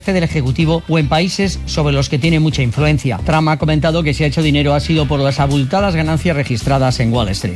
del Ejecutivo o en países sobre los que tiene mucha influencia. Trump ha comentado que si ha hecho dinero ha sido por las abultadas ganancias registradas en Wall Street.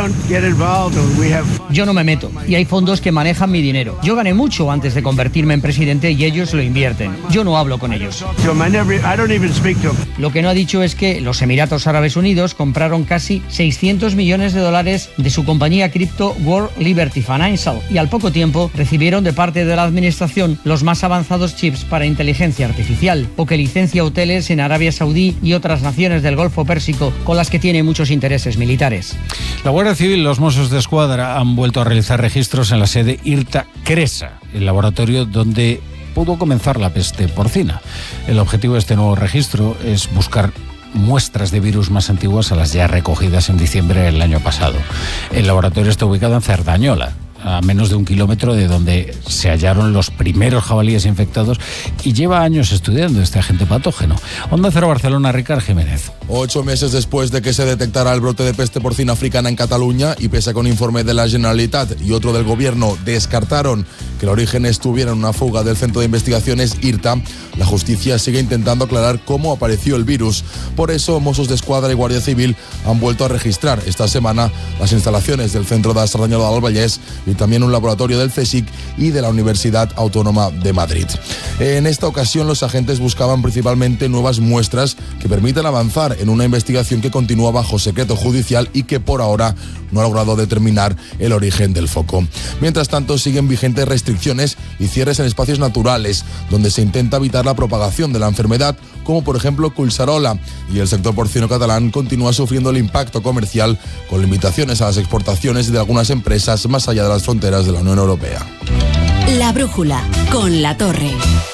Yo no me meto y hay fondos que manejan mi dinero. Yo gané mucho antes de convertirme en presidente y ellos lo invierten. Yo no hablo con ellos. Lo que no ha dicho es que los Emiratos Árabes Unidos compraron casi $600 millones de su compañía cripto World Liberty Financial y al poco tiempo recibieron de parte de la administración los más avanzados chips para inteligencia artificial, o que licencia hoteles en Arabia Saudí y otras naciones del Golfo Pérsico con las que tiene muchos intereses militares. La Guardia Civil y los Mossos de Escuadra han vuelto a realizar registros en la sede IRTA Cresa, el laboratorio donde pudo comenzar la peste porcina. El objetivo de este nuevo registro es buscar muestras de virus más antiguas a las ya recogidas en diciembre del año pasado. El laboratorio está ubicado en Cerdañola, a menos de 1 kilómetro de donde se hallaron los primeros jabalíes infectados, y lleva años estudiando este agente patógeno. Onda Cero Barcelona, Ricard Jiménez. 8 meses después de que se detectara el brote de peste porcina africana en Cataluña, y pese a que un informe de la Generalitat y otro del Gobierno descartaron que el origen estuviera en una fuga del Centro de Investigaciones IRTA, la justicia sigue intentando aclarar cómo apareció el virus. Por eso, Mossos de Escuadra y Guardia Civil han vuelto a registrar esta semana las instalaciones del Centro de Cerdañola del Vallès y también un laboratorio del CSIC y de la Universidad Autónoma de Madrid. En esta ocasión, los agentes buscaban principalmente nuevas muestras que permitan avanzar en una investigación que continúa bajo secreto judicial y que por ahora no ha logrado determinar el origen del foco. Mientras tanto, siguen vigentes restricciones y cierres en espacios naturales, donde se intenta evitar la propagación de la enfermedad, como por ejemplo Collserola, y el sector porcino catalán continúa sufriendo el impacto comercial con limitaciones a las exportaciones de algunas empresas más allá de las fronteras de la Unión Europea. La brújula, con La Torre.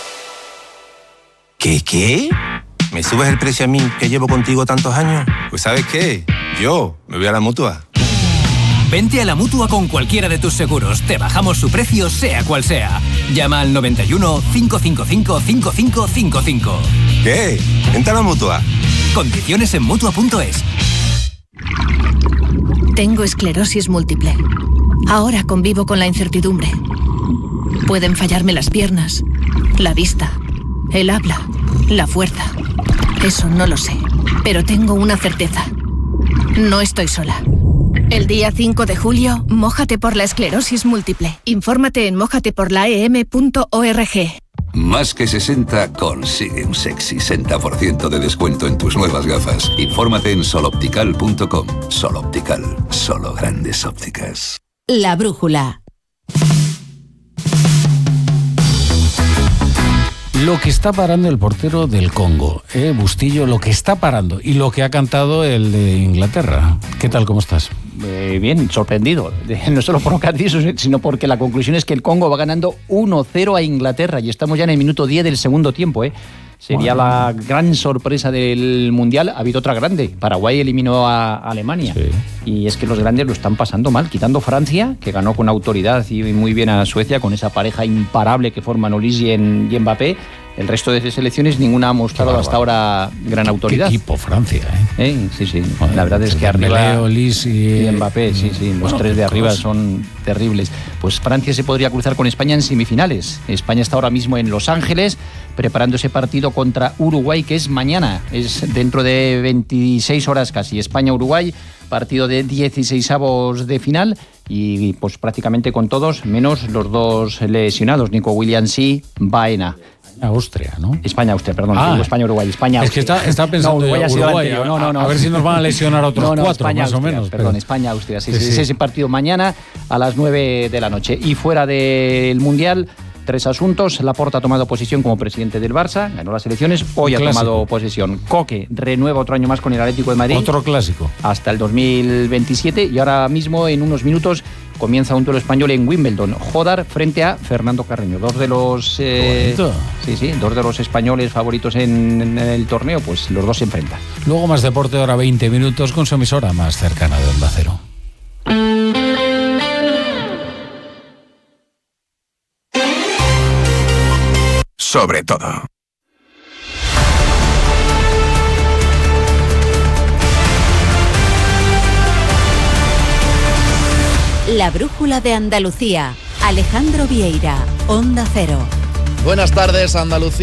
¿Qué? ¿Me subes el precio a mí, que llevo contigo tantos años? Pues ¿sabes qué? Yo me voy a la Mutua. Vente a la Mutua con cualquiera de tus seguros. Te bajamos su precio, sea cual sea. Llama al 91 555 5555. ¿Qué? Vente a la Mutua. Condiciones en Mutua.es. Tengo esclerosis múltiple. Ahora convivo con la incertidumbre. Pueden fallarme las piernas, la vista, el habla, la fuerza. Eso no lo sé, pero tengo una certeza. No estoy sola. El día 5 de julio, mójate por la esclerosis múltiple. Infórmate en mójateporlaem.org. Más que 60 consigue un sexy 60% de descuento en tus nuevas gafas. Infórmate en soloptical.com. Soloptical, solo grandes ópticas. La brújula. Lo que está parando el portero del Congo, Bustillo, lo que está parando, y lo que ha cantado el de Inglaterra. ¿Qué tal, cómo estás? Bien, sorprendido. No solo por lo que has dicho, sino porque la conclusión es que el Congo va ganando 1-0 a Inglaterra y estamos ya en el minuto 10 del segundo tiempo. Sería la gran sorpresa del Mundial. Ha habido otra grande. Paraguay eliminó a Alemania. Sí. Y es que los grandes lo están pasando mal, quitando Francia, que ganó con autoridad y muy bien a Suecia, con esa pareja imparable que forman Olise y Mbappé. El resto de selecciones ninguna ha mostrado hasta ahora gran autoridad. Qué equipo Francia, Sí. Joder, la verdad es que arriba Olise y Mbappé, los tres de arriba son terribles. Pues Francia se podría cruzar con España en semifinales. España está ahora mismo en Los Ángeles preparando ese partido contra Uruguay, que es mañana, es dentro de 26 horas casi. España-Uruguay, partido de 16avos de final, y pues prácticamente con todos, menos los dos lesionados, Nico Williams y Baena. Austria, ¿no? España-Austria, perdón. España-Uruguay, España-Austria. Es que está pensando Uruguay, no, a ver si nos van a lesionar otros cuatro, más o menos. Perdón, España-Austria. Sí. Ese partido mañana a las 9 de la noche. Y fuera del Mundial, 3 asuntos. Laporta ha tomado posesión como presidente del Barça, ganó las elecciones, hoy ha tomado posesión. Coque renueva otro año más con el Atlético de Madrid. Otro clásico. Hasta el 2027, y ahora mismo, en unos minutos, comienza un duelo español en Wimbledon. Jodar frente a Fernando Carreño. Dos de los dos de los españoles favoritos en el torneo, pues los dos se enfrentan. Luego más deporte, ahora 20 minutos con su emisora más cercana de Onda Cero. Sobre todo. La brújula de Andalucía. Alejandro Vieira, Onda Cero. Buenas tardes, Andalucía.